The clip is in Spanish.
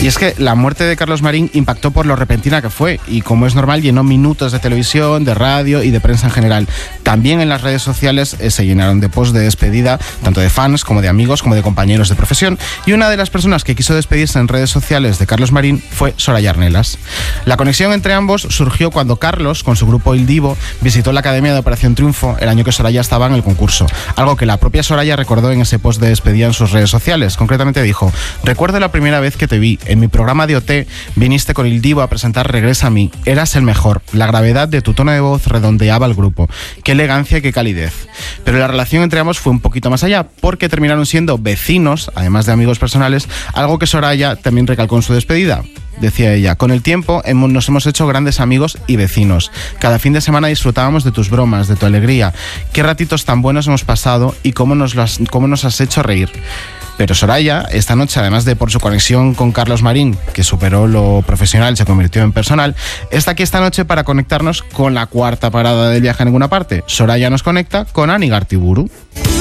Y es que la muerte de Carlos Marín impactó por lo repentina que fue y, como es normal, llenó minutos de televisión, de radio y de prensa en general. También en las redes sociales se llenaron de posts de despedida, tanto de fans como de amigos, como de compañeros de profesión. Y una de las personas que quiso despedirse en redes sociales de Carlos Marín fue Soraya Arnelas. La conexión entre ambos surgió cuando Carlos, con su grupo Il Divo, visitó la Academia de Operación Triunfo el año que Soraya estaba en el concurso. Algo que la propia Soraya recordó en ese post de despedida en sus redes sociales. Concretamente dijo: recuerdo la primera vez que te vi. En mi programa de OT viniste con Il Divo a presentar Regresa a mí. Eras el mejor. La gravedad de tu tono de voz redondeaba el grupo. Qué elegancia y qué calidez. Pero la relación entre ambos fue un poquito más allá, porque terminaron siendo vecinos, además de amigos personales, algo que Soraya también recalcó en su despedida. Decía ella: con el tiempo nos hemos hecho grandes amigos y vecinos. Cada fin de semana disfrutábamos de tus bromas, de tu alegría. Qué ratitos tan buenos hemos pasado y cómo nos has hecho reír. Pero Soraya, esta noche, además de por su conexión con Carlos Marín, que superó lo profesional y se convirtió en personal, está aquí esta noche para conectarnos con la cuarta parada del Viaje a Ninguna Parte. Soraya nos conecta con Ani Gartiburu.